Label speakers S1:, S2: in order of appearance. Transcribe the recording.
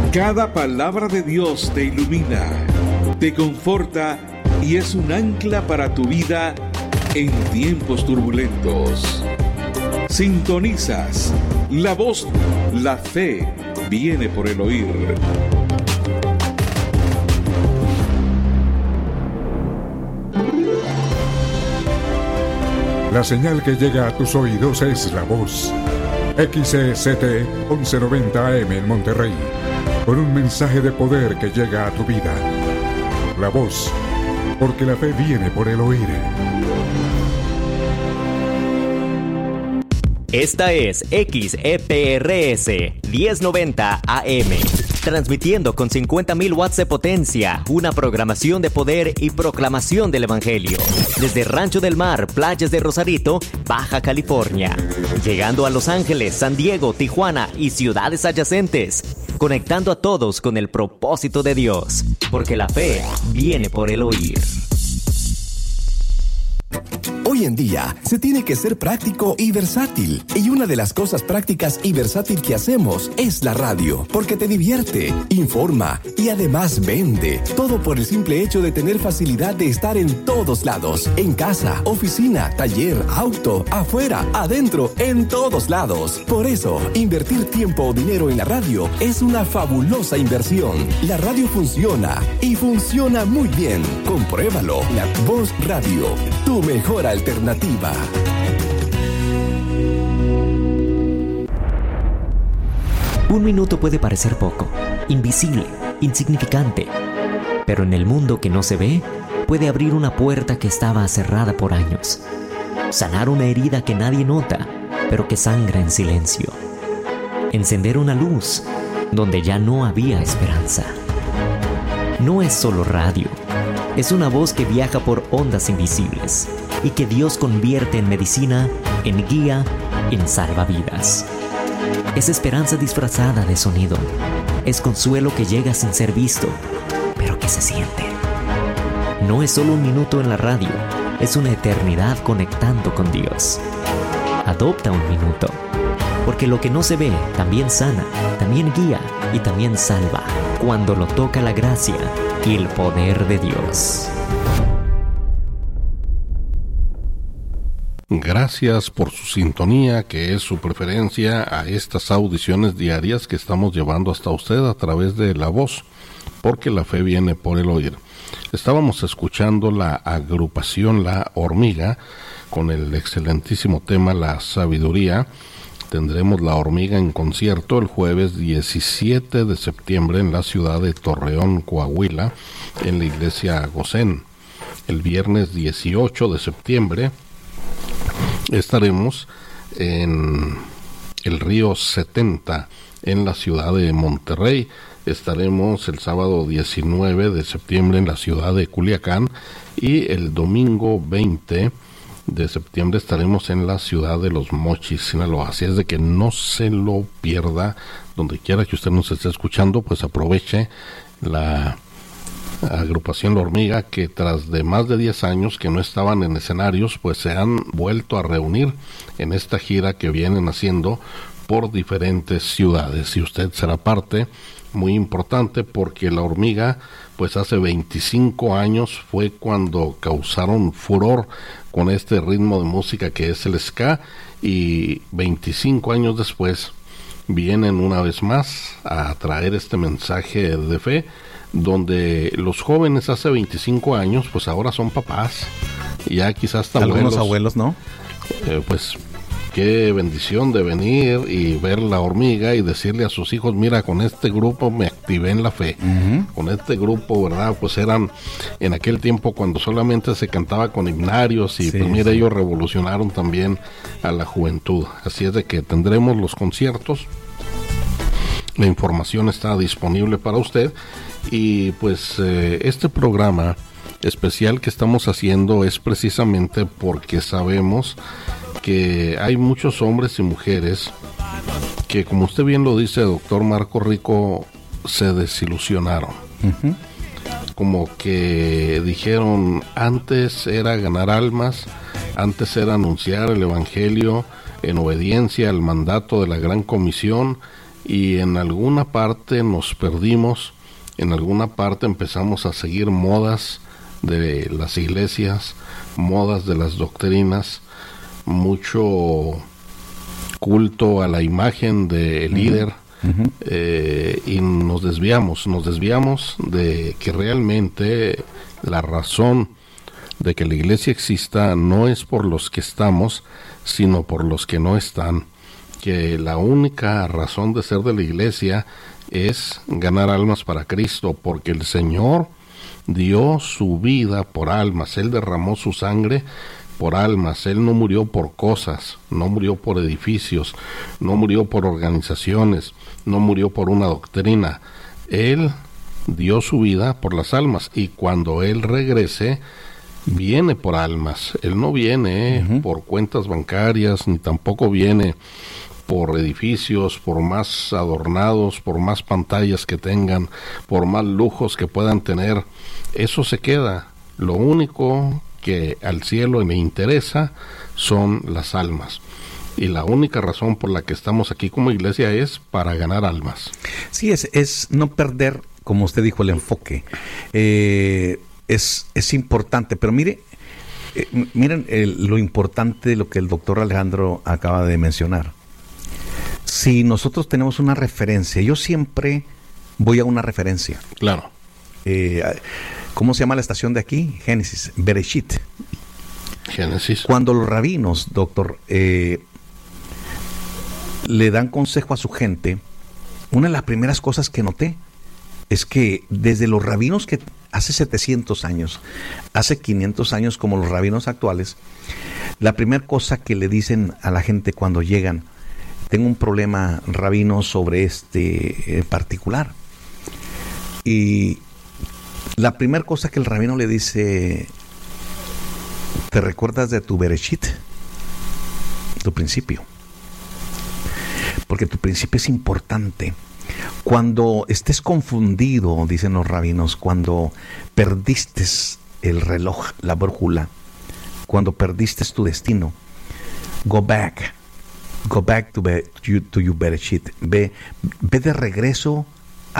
S1: Cada palabra de Dios te ilumina, te conforta y es un ancla para tu vida en tiempos turbulentos. Sintonizas La Voz, la fe viene por el oír.
S2: La señal que llega a tus oídos es La Voz. XCT 1190 AM en Monterrey, con un mensaje de poder que llega a tu vida. La Voz, porque la fe viene por el oír.
S3: Esta es XEPRS 1090 AM, transmitiendo con 50.000 watts de potencia, una programación de poder y proclamación del Evangelio, desde Rancho del Mar, playas de Rosarito, Baja California, llegando a Los Ángeles, San Diego, Tijuana y ciudades adyacentes, conectando a todos con el propósito de Dios, porque la fe viene por el oír.
S4: Hoy en día se tiene que ser práctico y versátil. Y una de las cosas prácticas y versátil que hacemos es la radio, porque te divierte, informa y además vende. Todo por el simple hecho de tener facilidad de estar en todos lados. En casa, oficina, taller, auto, afuera, adentro, en todos lados. Por eso, invertir tiempo o dinero en la radio es una fabulosa inversión. La radio funciona y funciona muy bien. Compruébalo. La Voz Radio, tu mejor alternativa.
S3: Un minuto puede parecer poco, invisible, insignificante, pero en el mundo que no se ve, puede abrir una puerta que estaba cerrada por años, sanar una herida que nadie nota, pero que sangra en silencio, encender una luz donde ya no había esperanza. No es solo radio, es una voz que viaja por ondas invisibles y que Dios convierte en medicina, en guía, en salvavidas. Es esperanza disfrazada de sonido. Es consuelo que llega sin ser visto, pero que se siente. No es solo un minuto en la radio, es una eternidad conectando con Dios. Adopta un minuto, porque lo que no se ve también sana, también guía y también salva, cuando lo toca la gracia y el poder de Dios.
S5: Gracias por su sintonía, que es su preferencia a estas audiciones diarias que estamos llevando hasta usted a través de La Voz, porque la fe viene por el oír. Estábamos escuchando la agrupación La Hormiga con el excelentísimo tema La Sabiduría. Tendremos La Hormiga en concierto el jueves 17 de septiembre en la ciudad de Torreón, Coahuila, en la iglesia Gosén. El viernes 18 de septiembre estaremos en el Río 70 en la ciudad de Monterrey. Estaremos el sábado 19 de septiembre en la ciudad de Culiacán y el domingo 20 de septiembre estaremos en la ciudad de Los Mochis, Sinaloa. Así es de que no se lo pierda. Donde quiera que usted nos esté escuchando, pues aproveche la agrupación La Hormiga, que tras de más de 10 años que no estaban en escenarios, pues se han vuelto a reunir en esta gira que vienen haciendo por diferentes ciudades, y usted será parte muy importante, porque La Hormiga, pues hace 25 años fue cuando causaron furor con este ritmo de música que es el ska, y 25 años después vienen una vez más a traer este mensaje de fe, donde los jóvenes hace 25 años, pues ahora son papás, ya quizás hasta
S6: algunos abuelos, ¿no?
S5: Pues qué bendición de venir y ver La Hormiga y decirle a sus hijos: mira, con este grupo me activé en la fe. Con este grupo, ¿verdad? Pues eran en aquel tiempo cuando solamente se cantaba con himnarios, y pues mira, ellos revolucionaron también a la juventud. Así es de que tendremos los conciertos. La información está disponible para usted. Y pues este programa especial que estamos haciendo es precisamente porque sabemos que hay muchos hombres y mujeres que, como usted bien lo dice, doctor Marco Rico, se desilusionaron. Como que dijeron: antes era ganar almas, antes era anunciar el evangelio en obediencia al mandato de la Gran Comisión, y en alguna parte nos perdimos, en alguna parte empezamos a seguir modas de las iglesias, modas de las doctrinas, mucho culto a la imagen del líder, y nos desviamos de que realmente la razón de que la iglesia exista no es por los que estamos, sino por los que no están, que la única razón de ser de la iglesia es ganar almas para Cristo, porque el Señor dio su vida por almas, Él derramó su sangre por almas, Él no murió por cosas, no murió por edificios, no murió por organizaciones, no murió por una doctrina, Él dio su vida por las almas, y cuando Él regrese, viene por almas. Él no viene por cuentas bancarias, ni tampoco viene por edificios, por más adornados, por más pantallas que tengan, por más lujos que puedan tener. Eso se queda. Lo único que al cielo le interesa son las almas. Y la única razón por la que estamos aquí como iglesia es para ganar almas.
S6: Sí, es no perder, como usted dijo, el enfoque. Es importante, pero miren lo importante de lo que el doctor Alejandro acaba de mencionar. Si nosotros tenemos una referencia, yo siempre voy a una referencia.
S5: Claro.
S6: ¿Cómo se llama la estación de aquí? Génesis, Bereshit.
S5: Génesis.
S6: Cuando los rabinos, doctor, le dan consejo a su gente, una de las primeras cosas que noté es que desde los rabinos que hace 700 años, hace 500 años como los rabinos actuales, la primera cosa que le dicen a la gente cuando llegan, tengo un problema, rabino, sobre este particular. Y la primera cosa que el rabino le dice, ¿te recuerdas de tu Bereshit? Tu principio. Porque tu principio es importante. Cuando estés confundido, dicen los rabinos, cuando perdiste el reloj, la brújula, cuando perdiste tu destino, go back to your Bereshit. Ve de regreso